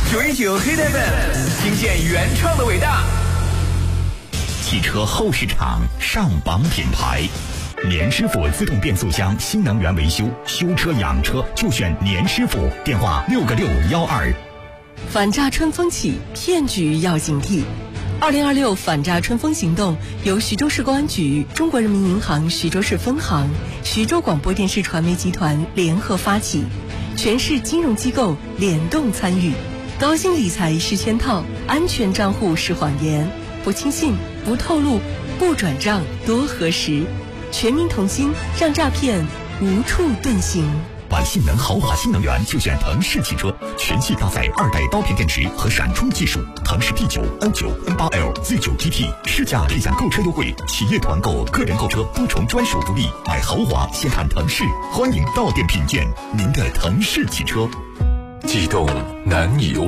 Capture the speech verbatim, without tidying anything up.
九一九黑 F M 听见原创的伟大。 汽车后市场上榜品牌，年师傅自动变速箱新能源维修，修车养车就选年师傅。电话六个六幺二。 反诈春风起，骗局要警惕。二零二六反诈春风行动由徐州市公安局、中国人民银行徐州市分行、徐州广播电视传媒集团联合发起，全市金融机构联动参与。高薪理财是圈套，安全账户是谎言，不轻信，不透露，不转账，多核实。全民同心，让诈骗无处遁形。 玩性能豪华新能源就选腾势汽车，全系搭载二代刀片电池和闪充技术。腾势 T 九、N 九、N 八 L、Z 九 G T 试驾立享购车优惠，企业团购、个人购车多重专属福利。买豪华先看腾势，欢迎到店品鉴您的腾势汽车。 悸动难以